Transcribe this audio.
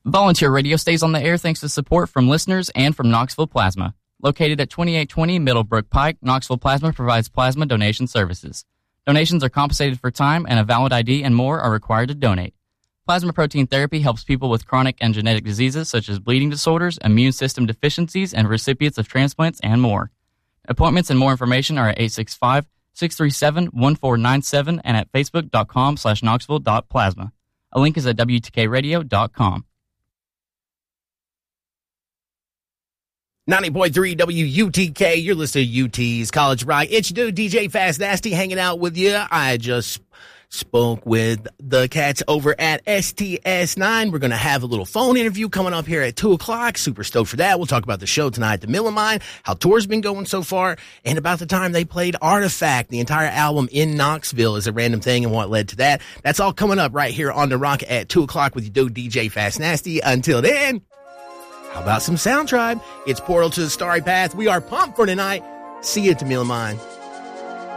Volunteer Radio stays on the air thanks to support from listeners and from Knoxville Plasma. Located at 2820 Middlebrook Pike, Knoxville Plasma provides plasma donation services. Donations are compensated for time, and a valid ID and more are required to donate. Plasma protein therapy helps people with chronic and genetic diseases such as bleeding disorders, immune system deficiencies, and recipients of transplants and more. Appointments and more information are at 865-637-1497 and at facebook.com/knoxville.plasma. A link is at wtkradio.com. 90.3 WUTK, you're listening to UT's College Rock. It's your dude, DJ Fast Nasty, hanging out with you. I just spoke with the cats over at STS9. We're going to have a little phone interview coming up here at 2 o'clock. Super stoked for that. We'll talk about the show tonight at the Mill of Mine, how tour's been going so far, and about the time they played Artifact, the entire album in Knoxville is a random thing and what led to that. That's all coming up right here on The Rock at 2 o'clock with your dude, DJ Fast Nasty. Until then, how about some Sound Tribe? It's Portal to the Starry Path. We are pumped for tonight. See you at the Mill of Mine.